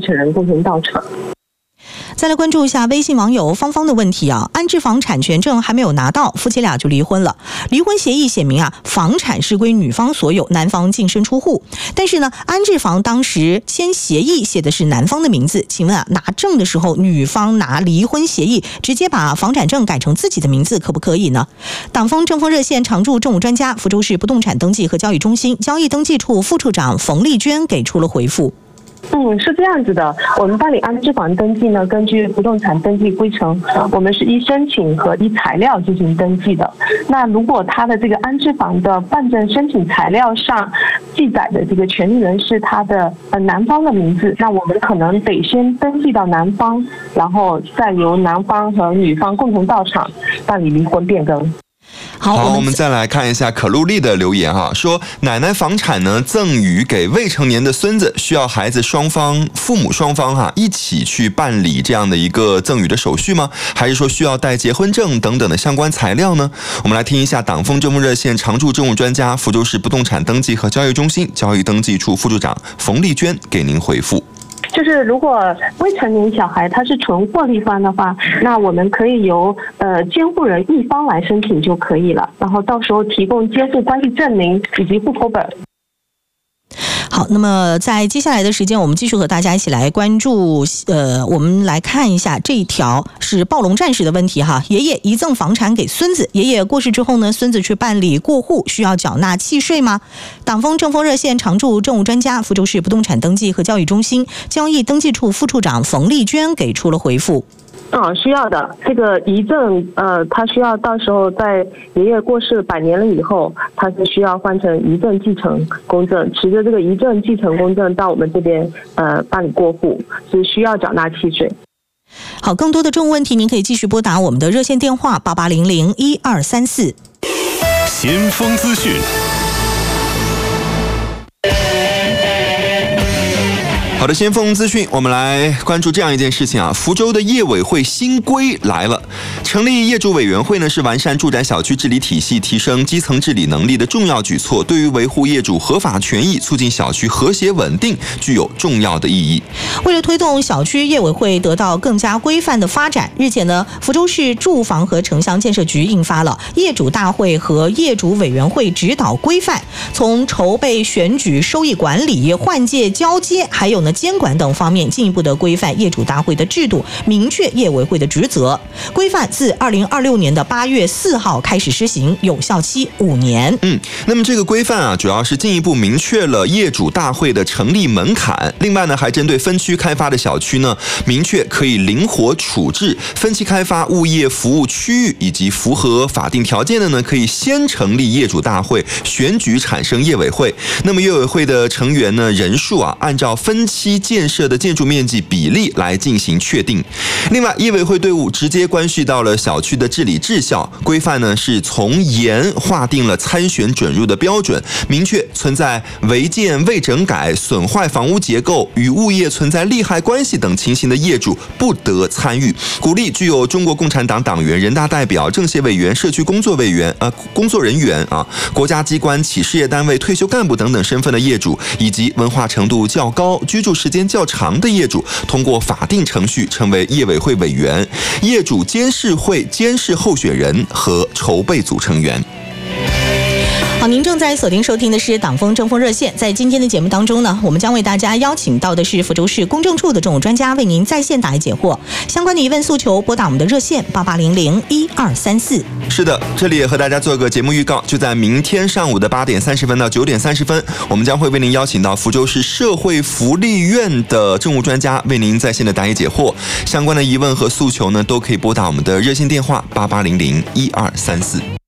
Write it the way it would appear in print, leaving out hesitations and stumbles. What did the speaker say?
承人共同到场。 再来关注一下微信网友芳芳的问题啊，安置房产权证还没有拿到，夫妻俩就离婚了。离婚协议写明啊，房产是归女方所有，男方净身出户。但是呢，安置房当时签协议写的是男方的名字，请问啊，拿证的时候女方拿离婚协议直接把房产证改成自己的名字，可不可以呢？党风政风热线常驻政务专家、福州市不动产登记和交易中心交易登记处副处长冯丽娟给出了回复。 是这样子的，我们办理安置房登记呢，根据不动产登记规程，我们是依申请和依材料进行登记的。那如果他的这个安置房的办证申请材料上记载的这个权利人是他的男方的名字，那我们可能得先登记到男方，然后再由男方和女方共同到场办理离婚变更。 好，我们再来看一下可露丽的留言哈，说奶奶房产呢赠与给未成年的孙子，需要孩子父母双方一起去办理这样的一个赠与的手续吗？还是说需要带结婚证等等的相关材料呢？我们来听一下党风政风热线常驻政务专家、福州市不动产登记和交易中心交易登记处副处长冯丽娟给您回复。 就是如果未成年小孩他是纯获利方的话，那我们可以由监护人一方来申请就可以了，然后到时候提供监护关系证明以及户口本。 好，那么在接下来的时间，我们继续和大家一起来关注我们来看一下这一条是暴龙战士的问题哈。爷爷遗赠房产给孙子，爷爷过世之后呢，孙子去办理过户，需要缴纳契税吗？党风政风热线常驻政务专家、福州市不动产登记和交易中心交易登记处副处长冯丽娟给出了回复。 需要的。这个遗赠，他需要到时候在爷爷过世100年了以后，他是需要换成遗赠继承公证，持着这个遗赠继承公证到我们这边办理过户，是需要缴纳契税。 好，更多的政务问题，您可以继续拨打我们的热线电话88001234。 先锋资讯。 好的，先锋资讯，我们来关注这样一件事情啊，福州的业委会新规来了。成立业主委员会呢，是完善住宅小区治理体系、提升基层治理能力的重要举措，对于维护业主合法权益、促进小区和谐稳定具有重要的意义。 为了推动小区业委会得到更加规范的发展，日前呢，福州市住房和城乡建设局印发了业主大会和业主委员会指导规范，从筹备、选举、收益管理、换届交接，还有呢监管等方面进一步的规范业主大会的制度，明确业委会的职责。规范自2026年的8月4号开始施行，有效期5年。 那么这个规范啊，主要是进一步明确了业主大会的成立门槛。另外呢，还针对分区开发的小区呢，明确可以灵活处置分期开发物业服务区域，以及符合法定条件的呢，可以先成立业主大会，选举产生业委会。那么业委会的成员呢，人数啊，按照分期建设的建筑面积比例来进行确定。另外，业委会队伍直接关系到了小区的治理质效。规范呢，是从严划定了参选准入的标准，明确存在违建、未整改、损坏房屋结构、与物业存在利害关系等情形的业主不得参与。鼓励具有中国共产党党员、人大代表、政协委员、社区工作人员国家机关、企事业单位、退休干部等等身份的业主，以及文化程度较高、居住时间较长的业主，通过法定程序成为业委会委员、业主监事会监事候选人和筹备组成员。 好，您正在锁定收听的是党风政风热线。在今天的节目当中呢，我们将为大家邀请到的是福州市公证处的政务专家，为您在线答疑解惑。相关的疑问诉求，拨打我们的热线88001234。 是的，这里也和大家做个节目预告，就在明天上午的8点30分到9点30分，我们将会为您邀请到福州市社会福利院的政务专家，为您在线的答疑解惑。相关的疑问和诉求呢，都可以拨打我们的热线电话88001234。